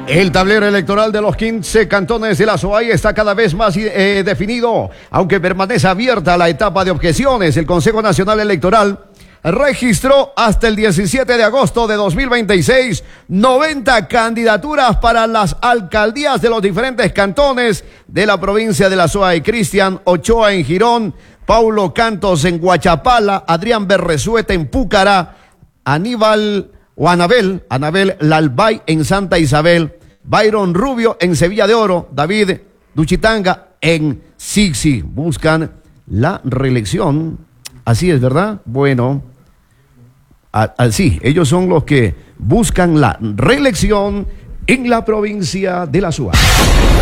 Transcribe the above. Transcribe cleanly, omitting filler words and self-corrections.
El tablero electoral de los 15 cantones de la SOAI está cada vez más definido, aunque permanece abierta la etapa de objeciones. El Consejo Nacional Electoral registró hasta el 17 de agosto de 2026 90 candidaturas para las alcaldías de los diferentes cantones de la provincia de la SOAI. Cristian Ochoa en Girón, Paulo Cantos en Guachapala, Adrián Berresueta en Púcara, Anabel Lalbay en Santa Isabel, Byron Rubio en Sevilla de Oro, David Duchitanga en Sixi. Buscan la reelección. Así es, ¿verdad? Bueno, así, ellos son los que buscan la reelección en la provincia de la SOAI.